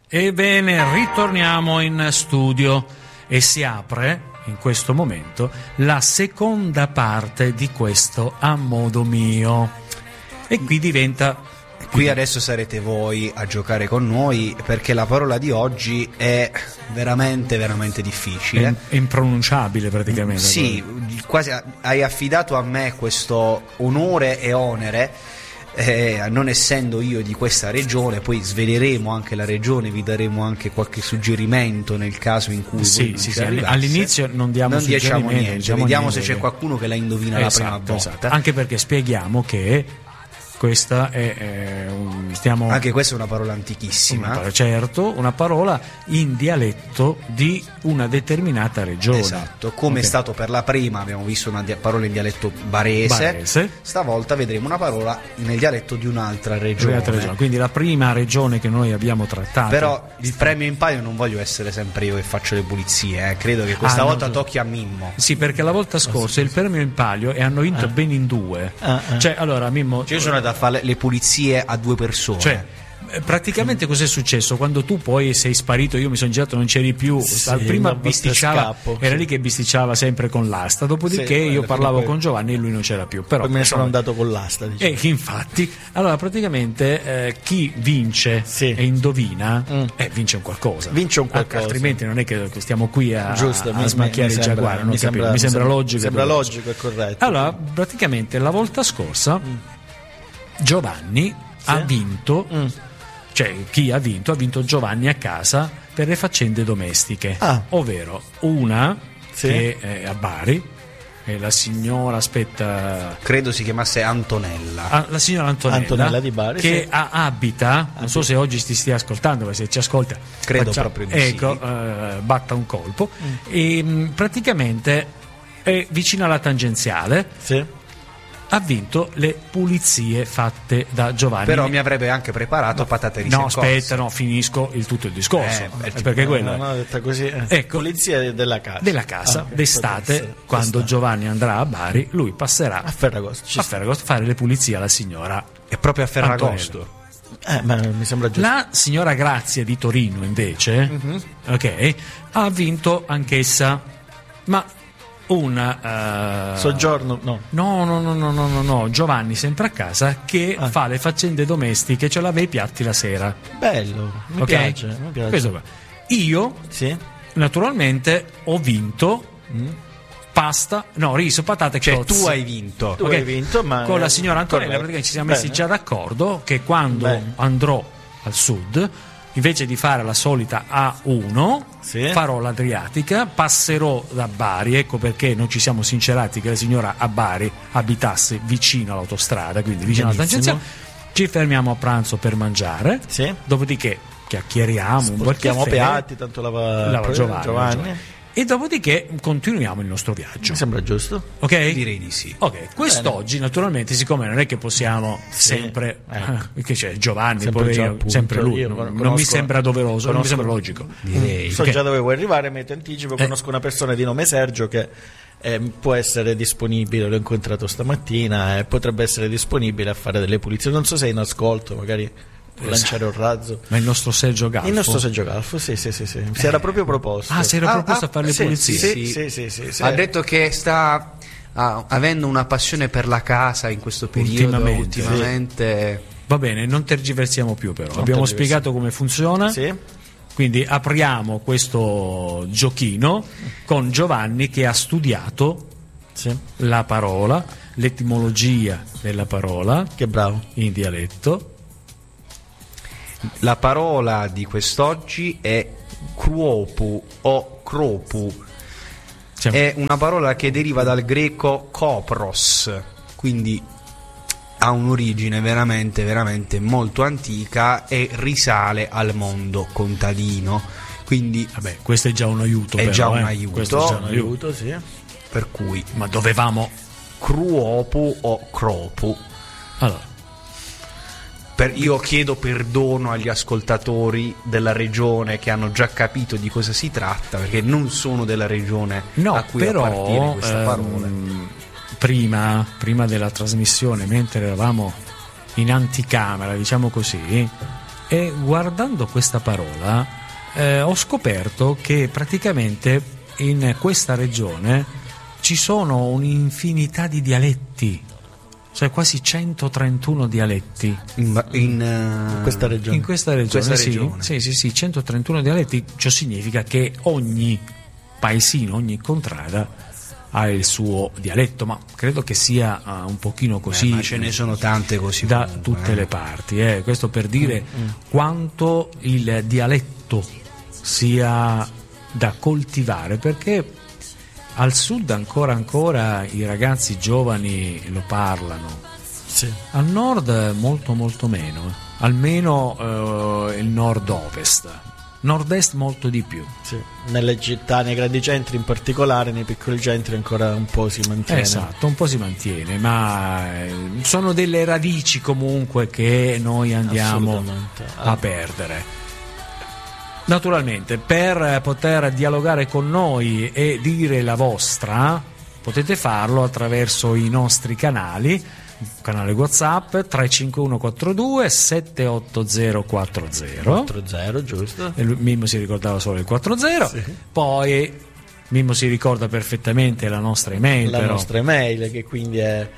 Ebbene, ritorniamo in studio e si apre in questo momento la seconda parte di questo A modo mio. E qui diventa... Qui adesso sarete voi a giocare con noi, perché la parola di oggi è veramente, veramente difficile. È impronunciabile praticamente. Sì, quasi hai affidato a me questo onore e onere. Non essendo io di questa regione, poi sveleremo anche la regione, vi daremo anche qualche suggerimento nel caso in cui sì, all'inizio non diciamo niente, vediamo se c'è qualcuno che la indovina la prima volta. Esatto. Anche perché spieghiamo che questa anche questa è una parola antichissima, certo, una parola in dialetto di una determinata regione. Esatto, come è stato per la prima, abbiamo visto una parola in dialetto barese. Stavolta vedremo una parola nel dialetto di un'altra regione. Quindi la prima regione che noi abbiamo trattato. Però il premio in palio non voglio essere sempre io che faccio le pulizie, credo che questa volta tocchi a Mimmo. Sì, perché la volta scorsa il premio in palio e hanno vinto ben in due. Cioè, allora Mimmo, io sono da fare le pulizie a due persone. Cioè, praticamente cos'è successo? Quando tu poi sei sparito, io mi sono girato, non c'eri più. Prima bisticciava, era lì che bisticciava sempre con l'asta. Dopodiché io parlavo con Giovanni e lui non c'era più. Però poi me ne sono andato con l'asta. Diciamo. E infatti, allora praticamente chi vince e indovina vince un qualcosa. Altrimenti non è che stiamo qui a smacchiare il giaguaro. Mi sembra logico. Sembra logico e corretto. Allora, praticamente la volta scorsa Giovanni ha vinto. Cioè, chi ha vinto? Ha vinto Giovanni a casa per le faccende domestiche, ovvero una che è a Bari, e la signora, credo si chiamasse Antonella, la signora Antonella di Bari, che abita, non so se oggi ti stia ascoltando, ma se ci ascolta credo proprio di sì. Batta un colpo. E praticamente è vicino alla tangenziale. Ha vinto le pulizie fatte da Giovanni. Però mi avrebbe anche preparato patate risercorse. Finisco tutto il discorso. Perché quello detta così. Ecco, pulizia della casa. D'estate, quando Giovanni andrà a Bari, lui passerà a Ferragosto a fare le pulizie alla signora. È proprio a Ferragosto. Ma mi sembra giusto. La signora Grazia di Torino, invece, ha vinto anch'essa, ma una soggiorno no, Giovanni sempre a casa che fa le faccende domestiche, ce l'aveva i piatti la sera. Bello, mi piace. Questo qua. Io naturalmente ho vinto riso, patate, cioè tu hai vinto. Ma con la signora Antonella praticamente ci siamo messi già d'accordo che quando andrò al sud, invece di fare la solita A1, farò l'Adriatica, passerò da Bari. Ecco perché non ci siamo sincerati che la signora a Bari abitasse vicino all'autostrada, quindi vicino alla tangenziale. Ci fermiamo a pranzo per mangiare, dopodiché chiacchieriamo un po', piatti, tanto lava Giovanni. E dopodiché continuiamo il nostro viaggio. Mi sembra giusto. Ok? Direi di sì. Ok, quest'oggi naturalmente, siccome non è che possiamo sempre che c'è Giovanni, sempre lui, non mi sembra doveroso, non mi sembra logico. Direi. So già dove vuoi arrivare, ma ti anticipo, conosco una persona di nome Sergio che può essere disponibile, l'ho incontrato stamattina, e potrebbe essere disponibile a fare delle pulizie. Non so se è in ascolto, magari lanciare un razzo. Ma il nostro Sergio Galfo? Sì. Si era proprio proposto. Si era proposto a fare le pulizie? Sì. Ha detto che sta avendo una passione per la casa in questo periodo. Ultimamente. Va bene, non tergiversiamo più, però. Abbiamo spiegato come funziona. Quindi apriamo questo giochino con Giovanni che ha studiato la parola, l'etimologia della parola. Che bravo. In dialetto. La parola di quest'oggi è cruopu o cropu. È una parola che deriva dal greco kopros, quindi ha un'origine veramente, veramente molto antica e risale al mondo contadino. Quindi questo è già un aiuto. Questo è già un aiuto, sì. Per cui, ma dovevamo cruopu o cropu. Allora, io chiedo perdono agli ascoltatori della regione che hanno già capito di cosa si tratta, perché non sono della regione a cui appartiene questa parola. Prima della trasmissione, mentre eravamo in anticamera, diciamo così, E guardando questa parola ho scoperto che praticamente in questa regione ci sono un'infinità di dialetti, cioè quasi 131 dialetti in questa regione. In questa regione. Sì, 131 dialetti. Ciò significa che ogni paesino, ogni contrada ha il suo dialetto, ma credo che sia un pochino così. Ma ce ne sono tante così da comunque, tutte le parti. Questo per dire quanto il dialetto sia da coltivare, perché al sud ancora i ragazzi giovani lo parlano. Sì. Al nord molto molto meno, almeno il nord-ovest. Nord-est molto di più. Sì. Nelle città, nei grandi centri in particolare, nei piccoli centri ancora un po' si mantiene. Esatto, un po' si mantiene, ma sono delle radici comunque che noi andiamo a perdere. Naturalmente, per poter dialogare con noi e dire la vostra, potete farlo attraverso i nostri canali. Canale WhatsApp 35142 78040 40, giusto. E Mimmo si ricordava solo il 40, sì. Poi Mimmo si ricorda perfettamente la nostra email, nostra email, che quindi è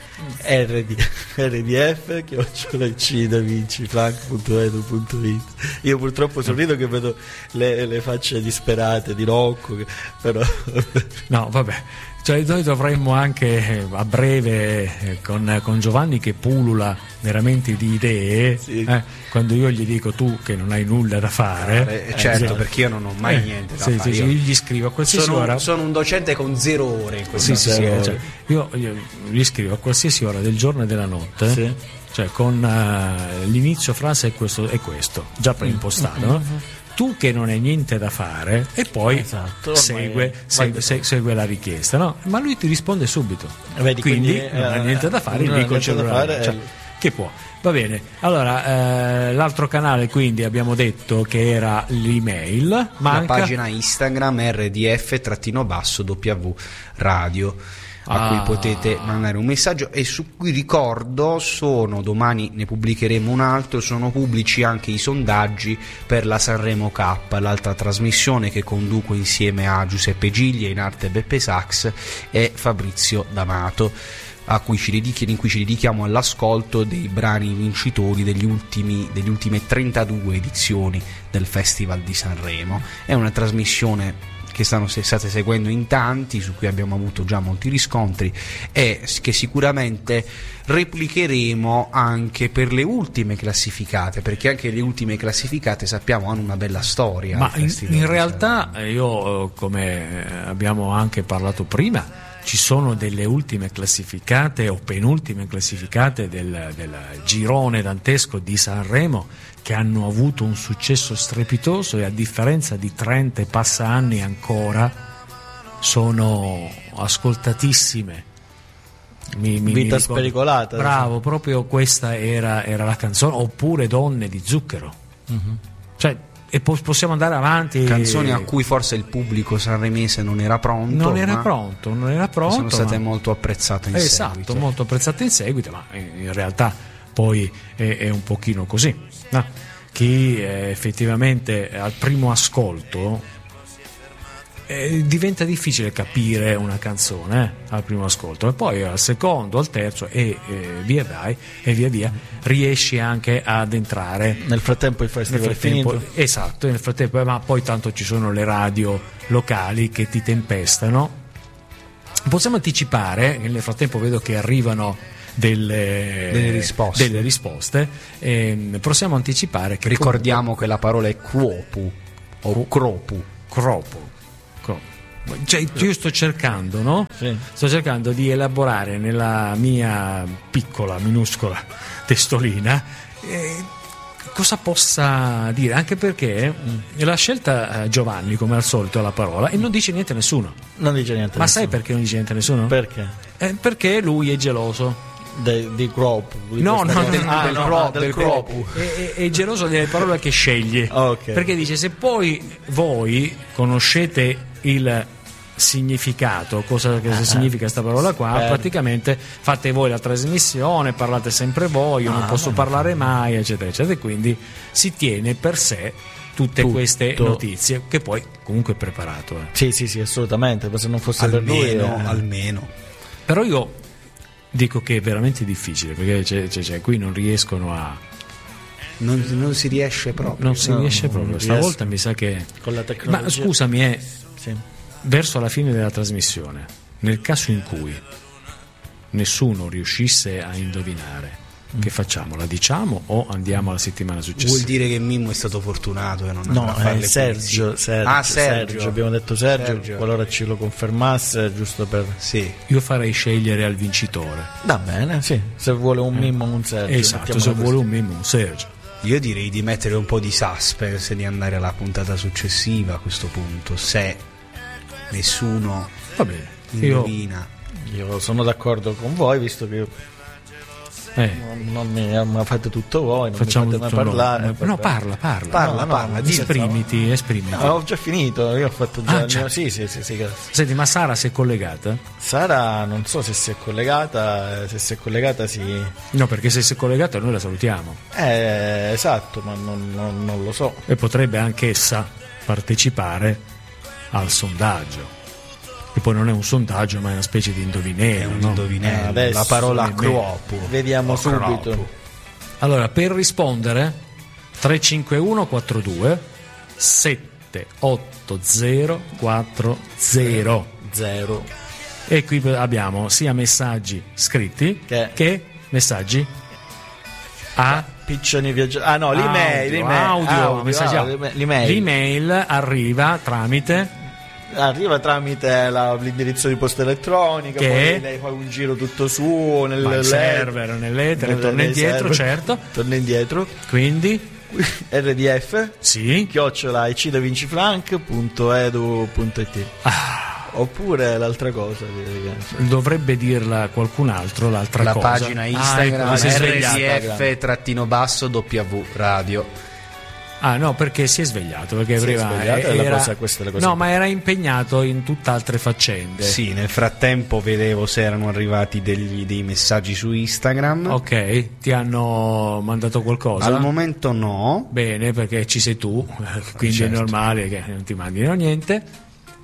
rdf@cdavincifrank.edu.it. Io purtroppo sorrido che vedo le facce disperate di Rocco, però no, vabbè. Cioè, noi dovremmo anche a breve con Giovanni che pullula veramente di idee, sì. Quando io gli dico tu che non hai nulla da fare, certo, perché io non ho mai niente da fare. Io gli scrivo a qualsiasi ora. Sono un docente con 0 ore in questo cioè, io gli scrivo a qualsiasi ora del giorno e della notte, sì. Cioè con l'inizio frase è questo già preimpostato, no? Tu che non hai niente da fare, e poi segue la richiesta, no? Ma lui ti risponde subito. Vedi, quindi non ha niente da fare, gli dico il cellulare, cioè, che può. Va bene, allora l'altro canale quindi abbiamo detto che era l'email, la pagina Instagram rdf-w radio, a cui potete mandare un messaggio, e su cui ricordo domani ne pubblicheremo un altro, sono pubblici anche i sondaggi per la Sanremo Cup, l'altra trasmissione che conduco insieme a Giuseppe Giglia, in arte Beppe Sax, e Fabrizio D'Amato, in cui ci dedichiamo all'ascolto dei brani vincitori delle ultime 32 edizioni del Festival di Sanremo. È una trasmissione che state seguendo in tanti, su cui abbiamo avuto già molti riscontri, e che sicuramente replicheremo anche per le ultime classificate, perché anche le ultime classificate sappiamo hanno una bella storia. Ma in realtà io, come abbiamo anche parlato prima, ci sono delle ultime classificate o penultime classificate del girone dantesco di Sanremo che hanno avuto un successo strepitoso, e a differenza di 30 e passa anni ancora sono ascoltatissime. Vita spericolata. Bravo, proprio questa era la canzone, oppure Donne di Zucchero. Cioè, e possiamo andare avanti. Canzoni a cui forse il pubblico sanremese non era pronto. Non era pronto. Sono state molto apprezzate in seguito. Esatto, molto apprezzate in seguito, ma in realtà poi è un pochino così. No? Chi effettivamente al primo ascolto diventa difficile capire una canzone al primo ascolto, e poi al secondo, al terzo e via via riesci anche ad entrare. Nel frattempo il festival è finito. Esatto, nel frattempo, ma poi tanto ci sono le radio locali che ti tempestano. Possiamo anticipare, nel frattempo vedo che arrivano delle risposte. Possiamo anticipare che ricordiamo che la parola è cropu o cropu. Cioè, io sto cercando, no? Sì. Sto cercando di elaborare nella mia piccola, minuscola testolina cosa possa dire, anche perché l'ha scelta Giovanni come al solito la parola, e non dice niente a nessuno. Non dice niente a Ma nessuno. Sai perché non dice niente a nessuno? Perché? Perché lui è geloso. Di crop. Del crop. È geloso delle parole che sceglie. Okay. Perché dice: se poi voi conoscete il significato, cosa significa questa parola qua, praticamente fate voi la trasmissione, parlate sempre voi, io non posso parlare mai, eccetera eccetera, e quindi si tiene per sé tutte queste notizie, che poi comunque è preparato. Sì, assolutamente, se non fosse almeno, per lui almeno. Però io dico che è veramente difficile, perché qui non riescono a non si riesce proprio. Non si riesce proprio. Stavolta mi sa che con la tecnologia. Ma scusami, sì. Verso la fine della trasmissione, nel caso in cui nessuno riuscisse a indovinare, che facciamo? La diciamo o andiamo alla settimana successiva? Vuol dire che Mimmo è stato fortunato e non no, è Sergio. Sergio. Abbiamo detto Sergio, qualora ce lo confermasse, giusto per... Sì. Io farei scegliere al vincitore. Va bene, sì. Se vuole un Mimmo un Sergio. Esatto, se vuole un Mimmo un Sergio. Io direi di mettere un po' di suspense, di andare alla puntata successiva a questo punto, se nessuno indovina. Io sono d'accordo con voi, visto che non mi fate tutto voi, non facciamo mi fate mai parlare. No, parla, esprimiti. No, ho già finito, io ho fatto già. Sì. Senti, ma Sara si è collegata? Sara non so se si è collegata, sì. No, perché se si è collegata noi la salutiamo. Esatto, ma non lo so. E potrebbe anch'essa partecipare al sondaggio, che poi non è un sondaggio ma è una specie di indovinello, è un indovinello, la parola acropo, vediamo subito. Allora, per rispondere 351 42 780 40 e qui abbiamo sia messaggi scritti che messaggi piccioni viaggiatori. L'email. L'email arriva tramite l'indirizzo di posta elettronica, poi lei fa un giro tutto suo nel server, nell'etere, torna indietro, certo. Torna indietro. Quindi RDF sì @icida25franc.edu.it. Oppure l'altra cosa dovrebbe dirla qualcun altro, la cosa, pagina Instagram RDF_W radio. No, perché si è svegliato, perché prima ma era impegnato in tutt'altre faccende. Sì, nel frattempo vedevo se erano arrivati dei messaggi su Instagram. Ok, ti hanno mandato qualcosa? Al momento no. Bene, perché ci sei tu, quindi certo. È normale che non ti mandino niente.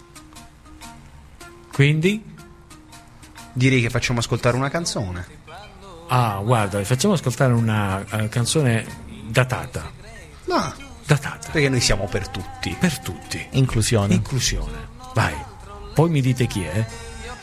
Quindi direi che facciamo ascoltare una canzone. Guarda, facciamo ascoltare una canzone datata. Datata. Perché noi siamo per tutti. Per tutti. Inclusione. Vai. Poi mi dite chi è.